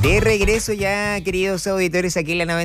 De regreso ya, queridos auditores, aquí en la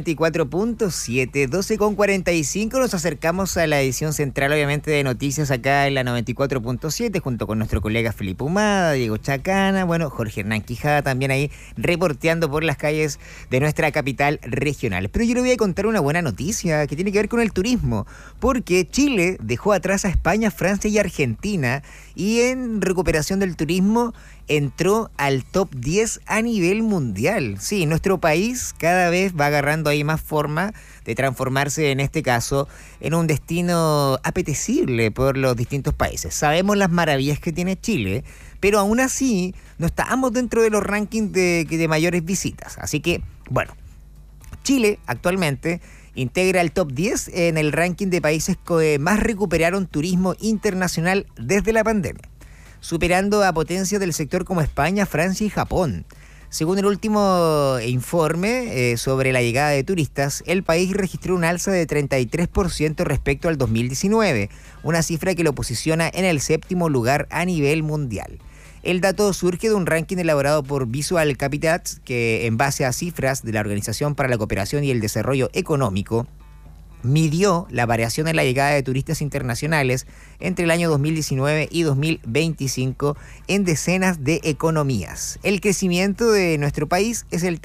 94.7, 12:45, nos acercamos a la edición central, obviamente, de noticias acá en la 94.7, junto con nuestro colega Felipe Humada, Diego Chacana, bueno, Jorge Hernán Quijada también ahí reporteando por las calles de nuestra capital regional. Pero yo le voy a contar una buena noticia que tiene que ver con el turismo, porque Chile dejó atrás a España, Francia y Argentina, y en recuperación del turismo entró al top 10 a nivel mundial. Sí, nuestro país cada vez va agarrando ahí más forma de transformarse, en este caso, en un destino apetecible por los distintos países. Sabemos las maravillas que tiene Chile, pero aún así no estamos dentro de los rankings de mayores visitas. Así que, bueno, Chile actualmente integra el top 10 en el ranking de países que más recuperaron turismo internacional desde la pandemia, superando a potencias del sector como España, Francia y Japón. Según el último informe sobre la llegada de turistas, el país registró un alza de 33% respecto al 2019, una cifra que lo posiciona en el 7º lugar a nivel mundial. El dato surge de un ranking elaborado por Visual Capital, que en base a cifras de la Organización para la Cooperación y el Desarrollo Económico, midió la variación en la llegada de turistas internacionales entre el año 2019 y 2025 en decenas de economías. El crecimiento de nuestro país es el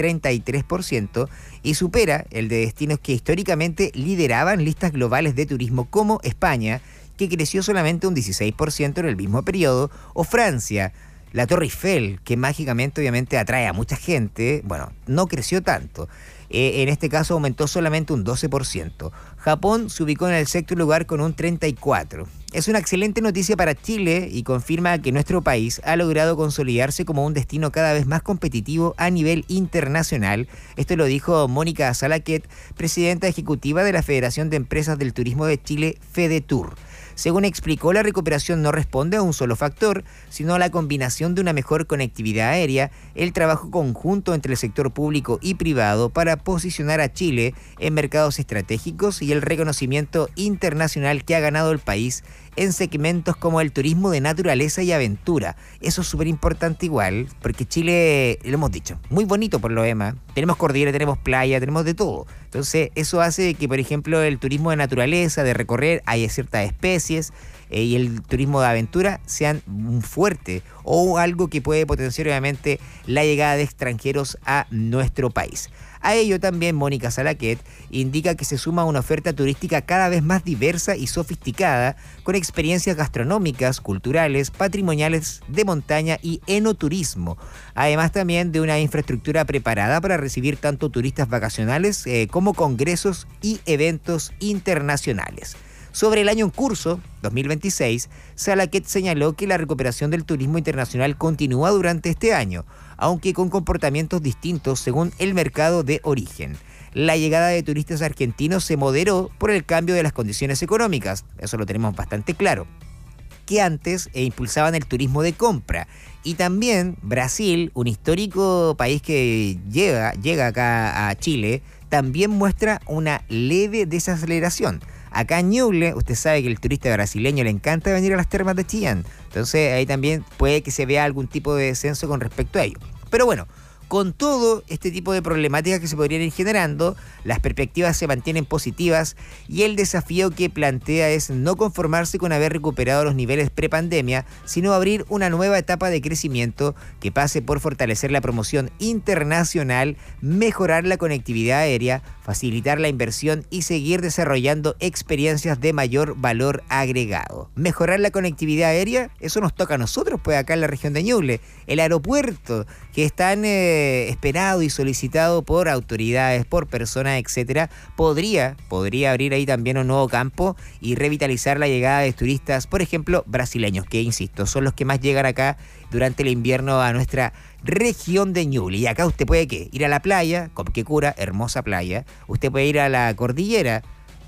33% y supera el de destinos que históricamente lideraban listas globales de turismo como España, que creció solamente un 16% en el mismo periodo, o Francia. La Torre Eiffel, que mágicamente obviamente atrae a mucha gente, bueno, no creció tanto. En este caso aumentó solamente un 12%. Japón se ubicó en el 6º lugar con un 34%. Es una excelente noticia para Chile y confirma que nuestro país ha logrado consolidarse como un destino cada vez más competitivo a nivel internacional. Esto lo dijo Mónica Salaquet, presidenta ejecutiva de la Federación de Empresas del Turismo de Chile, FEDETUR. Según explicó, la recuperación no responde a un solo factor, sino a la combinación de una mejor conectividad aérea, el trabajo conjunto entre el sector público y privado para posicionar a Chile en mercados estratégicos y el reconocimiento internacional que ha ganado el país en segmentos como el turismo de naturaleza y aventura. Eso es súper importante igual, porque Chile, lo hemos dicho, muy bonito por lo demás. Tenemos cordillera, tenemos playa, tenemos de todo. Entonces eso hace que, por ejemplo, el turismo de naturaleza, de recorrer, hay ciertas especies, y el turismo de aventura sean fuerte o algo que puede potenciar obviamente la llegada de extranjeros a nuestro país. A ello también Mónica Salaquet indica que se suma una oferta turística cada vez más diversa y sofisticada, con experiencias gastronómicas, culturales, patrimoniales, de montaña y enoturismo. Además también de una infraestructura preparada para recibir tanto turistas vacacionales como congresos y eventos internacionales. Sobre el año en curso, 2026, Salaquet señaló que la recuperación del turismo internacional continúa durante este año, aunque con comportamientos distintos según el mercado de origen. La llegada de turistas argentinos se moderó por el cambio de las condiciones económicas, eso lo tenemos bastante claro, que antes impulsaban el turismo de compra. Y también Brasil, un histórico país que llega acá a Chile, también muestra una leve desaceleración. Acá en Ñuble, usted sabe que el turista brasileño le encanta venir a las termas de Chillán. Entonces ahí también puede que se vea algún tipo de descenso con respecto a ello. Pero bueno, con todo este tipo de problemáticas que se podrían ir generando, las perspectivas se mantienen positivas y el desafío que plantea es no conformarse con haber recuperado los niveles prepandemia, sino abrir una nueva etapa de crecimiento que pase por fortalecer la promoción internacional, mejorar la conectividad aérea, facilitar la inversión y seguir desarrollando experiencias de mayor valor agregado. Mejorar la conectividad aérea, eso nos toca a nosotros, pues acá en la región de Ñuble. El aeropuerto, que es tan esperado y solicitado por autoridades, por personas, etcétera, podría abrir ahí también un nuevo campo y revitalizar la llegada de turistas, por ejemplo, brasileños, que insisto, son los que más llegan acá durante el invierno a nuestra región de Ñuble. Y acá usted puede, ¿qué? Ir a la playa, Copquecura, hermosa playa. Usted puede ir a la cordillera,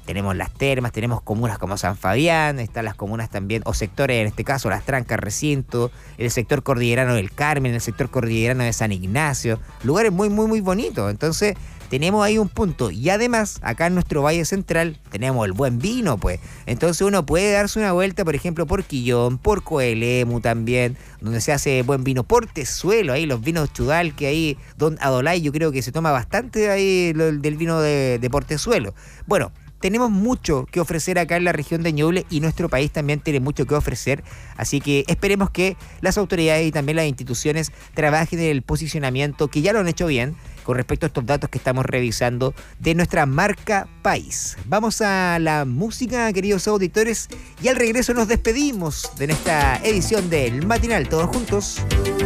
tenemos las termas, tenemos comunas como San Fabián, están las comunas también, o sectores, en este caso, Las Trancas, Recinto, el sector cordillerano del Carmen, el sector cordillerano de San Ignacio, lugares muy, muy, muy bonitos. Entonces, tenemos ahí un punto. Y además, acá en nuestro Valle Central, tenemos el buen vino, pues. Entonces uno puede darse una vuelta, por ejemplo, por Quillón, por Coelemu también, donde se hace buen vino, por Tezuelo, ahí los vinos Chudal, que ahí Don Adolay, yo creo que se toma bastante ahí del vino de Portezuelo. Bueno, tenemos mucho que ofrecer acá en la región de Ñuble y nuestro país también tiene mucho que ofrecer, así que esperemos que las autoridades y también las instituciones trabajen en el posicionamiento, que ya lo han hecho bien, con respecto a estos datos que estamos revisando de nuestra marca país. Vamos a la música, queridos auditores, y al regreso nos despedimos de esta edición del Matinal, todos juntos.